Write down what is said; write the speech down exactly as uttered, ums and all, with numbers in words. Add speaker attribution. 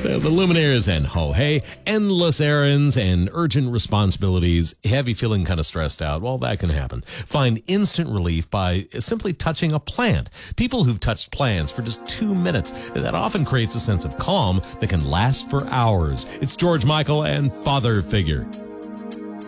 Speaker 1: The, the luminaires and ho hey, endless errands and urgent responsibilities. Have you feeling kind of stressed out? Well, that can happen. Find instant relief by simply touching a plant. People who've touched plants for just two minutes, that often creates a sense of calm that can last for hours. It's George Michael and Father Figure.